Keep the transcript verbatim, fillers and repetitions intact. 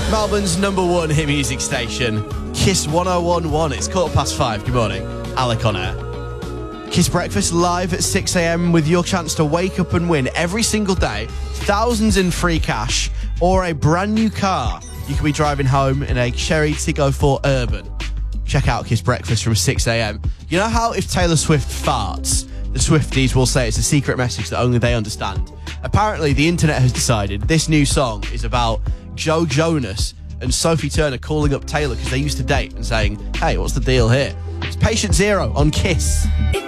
Melbourne's number one hit music station, Kiss one oh one point one. It's quarter past five. Good morning. Alec on air. Kiss Breakfast live at six a.m. with your chance to wake up and win every single day thousands in free cash or a brand new car. You could be driving home in a Chery Tiggo four Urban. Check out Kiss Breakfast from six a.m. You know how if Taylor Swift farts, the Swifties will say it's a secret message that only they understand? Apparently, the internet has decided this new song is about Joe Jonas and Sophie Turner calling up Taylor because they used to date and saying, hey, what's the deal here? It's Patient Zero on Kiss.